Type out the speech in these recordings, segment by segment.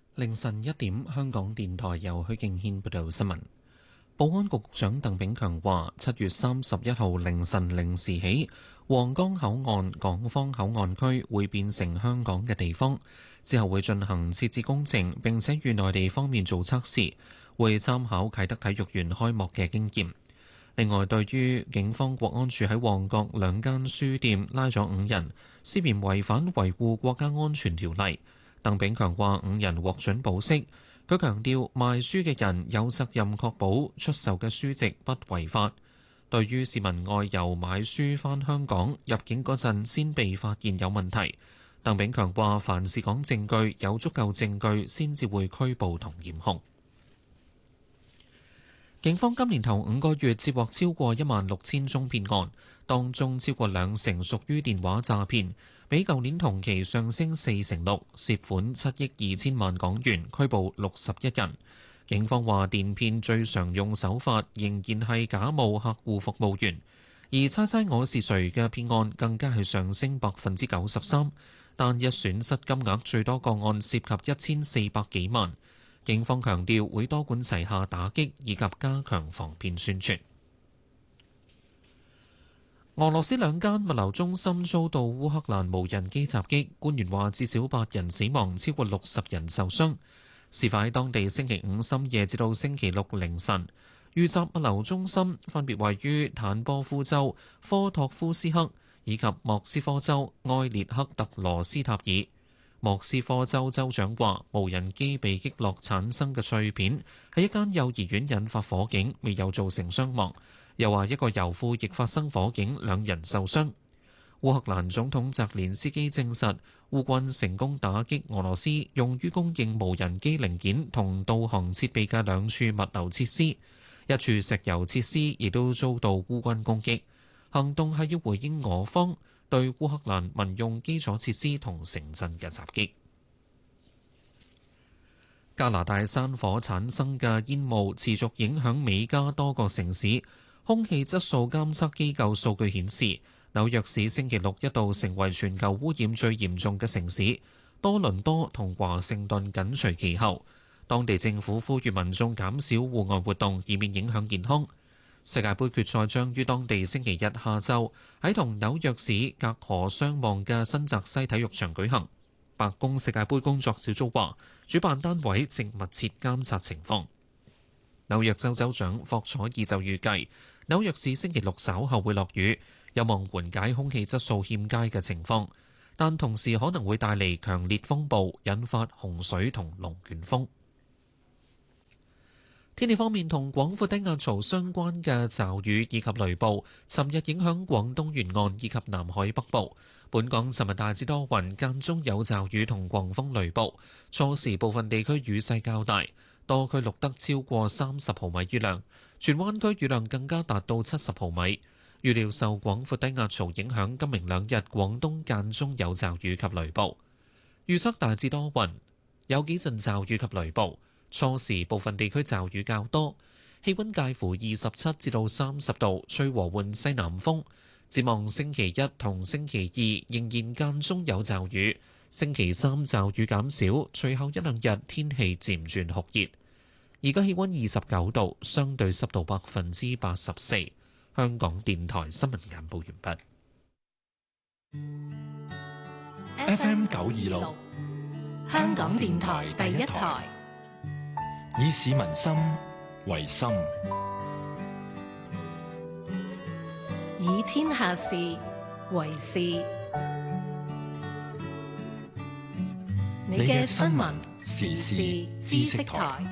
凌晨1點，香港電台由許敬軒報道新聞。保安局局長鄧炳強話：7月31號凌晨0時起，皇崗口岸港方口岸區會變成香港嘅地方，之後會進行設置工程，並且與內地方面做測試，會參考啟德體育園開幕嘅經驗。另外，對於警方國安處喺旺角2間書店拉咗5人，涉嫌違反維護國家安全條例，鄧炳強話5人獲准保釋。佢強調賣書嘅人有責任確保出售嘅書籍不違法。對於市民外遊買書返香港入境嗰陣先被發現有問題，鄧炳強話凡事講證據，有足夠證據先至會拘捕同檢控。警方今年頭5個月接獲超過16000宗騙案，當中超過20%屬於電話詐騙，比舊年同期上升46%，涉款7億2千萬港元，拘捕61人。警方話電騙最常用手法仍然係假冒客戶服務員，而猜猜我是誰嘅騙案更加係上升93%，單一損失金額最多個案涉及1400幾萬。警方強調會多管齊下打擊以及加強防騙宣傳。俄羅斯2間物流中心遭到烏克蘭無人機襲擊，官員話至少8人死亡，超過60人受傷。事發喺當地星期5深夜至到星期6凌晨，遇襲物流中心分別位於坦波夫州科托夫斯克以及莫斯科州埃列克特羅斯塔爾。莫斯科州州長話，無人機被擊落產生嘅碎片喺一間幼兒園引發火警，未有造成傷亡。又話一個油庫亦發生火警，2人受傷。烏克蘭總統澤連斯基證實，烏軍成功打擊俄羅斯用於供應無人機零件同導航設備嘅2處物流設施，一處石油設施亦都遭到烏軍攻擊。行動係要回應俄方對烏克蘭民用基礎設施同城鎮嘅襲擊。加拿大山火產生嘅煙霧持續影響美加多個城市，空氣質素監測機構數據顯示，紐約市星期6一度成為全球污染最嚴重嘅城市，多倫多同華盛頓緊隨其後。當地政府呼籲民眾減少戶外活動，以免影響健康。世界盃決賽將於當地星期日下晝喺同紐約市隔河相望嘅新澤西體育場舉行。白宮世界盃工作小組話，主辦單位正密切監察情況。紐約州州長霍楚爾就預計，紐約市星期6稍後會落雨，有望緩解空氣質素欠佳嘅情況，但同時可能會帶嚟強烈風暴，引發洪水同龍捲風。天氣方面，同廣闊低壓槽相關嘅驟雨以及雷暴，尋日影響廣東沿岸以及南海北部。本港尋日大致多雲，間中有驟雨同狂風雷暴，初時部分地區雨勢較大，多區錄得超過30毫米雨量，荃灣區雨量更加達到70毫米。預料受廣闊低壓槽影響，今明2日廣東間中有驟雨及雷暴。預測大致多雲，有幾陣驟雨及雷暴。初時部分地區驟雨較多，氣溫介乎27至到30度，吹和緩西南風。展望星期1同星期2仍然間中有驟雨，星期3驟雨減少，隨後1-2日天氣漸轉酷熱。而家氣溫29度，相對濕度84%。香港電台新聞簡報完畢。FM 926，香港電台第一台。以市民心為心， 以天下事為事。你嘅新聞時事知識台。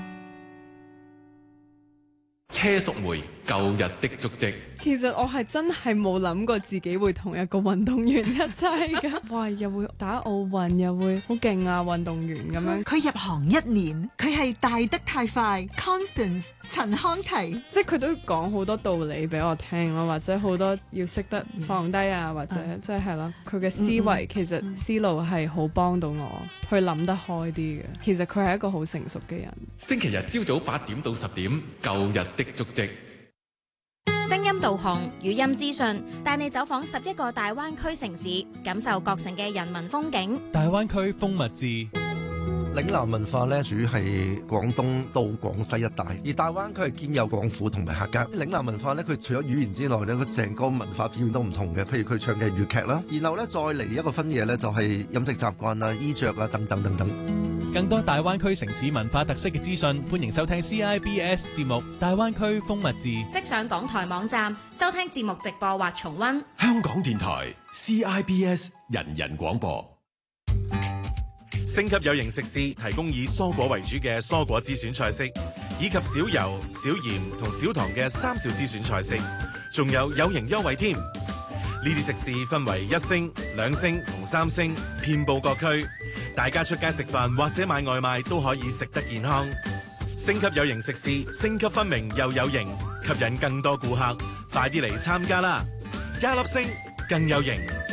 車淑梅舊日的足跡。 其實我係真係冇諗過自己會同一個運動員一齊㗎。哇！又會打奧運，又會好勁啊！運動員咁樣。 佢入行1年，佢係大得太快。Constance 陳康提， 即係佢都講好多道理俾我聽咯，或者好多要識得放低啊，或者即係咯，佢嘅思維其實思路係好幫到我去諗得開啲嘅。其實佢係一個好成熟嘅人。 星期日朝早8點到10點，舊日的足跡。 聲音導航、語音資訊，帶你走訪11個大灣區城市，感受各城嘅人文風景。 大灣區風物誌， 嶺南文化咧，主係廣東到廣西一帶，而大灣區係兼有廣府同埋客家。嶺南文化咧，佢除咗語言之外咧，佢成個文化表現都唔同嘅。譬如佢唱嘅粵劇啦，然後咧再嚟一個分野咧，就係飲食習慣啊、衣着啊等等等等。 更多大灣區城市文化特色嘅資訊，歡迎收聽 CIBS 節目《大灣區風物誌》。 即上港台網站收聽節目直播或重溫。 香港電台 CIBS 人人廣播。 星級有型食肆提供以蔬果為主嘅蔬果之選菜式，以及少油、少鹽同少糖嘅3少之選菜式，仲有型優惠添。呢啲食肆分為1星、2星同3星，遍佈各區。大家出街食飯或者買外賣都可以食得健康。星級有型食肆，星級分明又有型，吸引更多顧客。快啲嚟參加啦！1粒星更有型。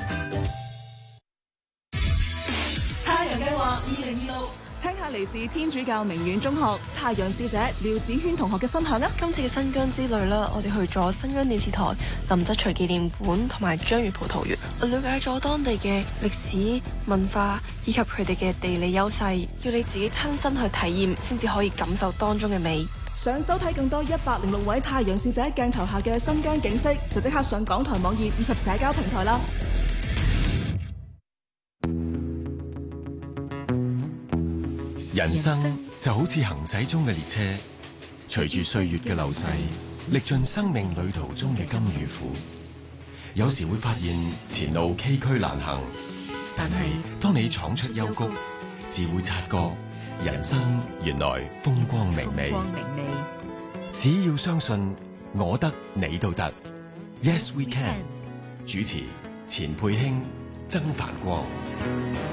太陽計劃2026，聽下嚟自天主教明苑中學太陽使者廖子軒同學嘅分享啊！ 今次嘅新疆之旅啦，我哋去咗新疆電視台林則徐紀念館同埋章魚葡萄園，我了解咗當地嘅歷史文化以及佢哋嘅地理優勢，要你自己親身去體驗，先至可以感受當中嘅美。 想收睇更多106位太陽使者鏡頭下嘅新疆景色，就即刻上港台網頁以及社交平台啦！ 人生就好似行駛中嘅列車，隨住歲月嘅流逝，歷盡生命旅途中嘅甘與苦。有時會發現前路崎嶇難行，但係當你闖出幽谷，自會察覺人生原來風光明媚。只要相信我得你都得。Yes we can。主持錢佩卿、曾繁光。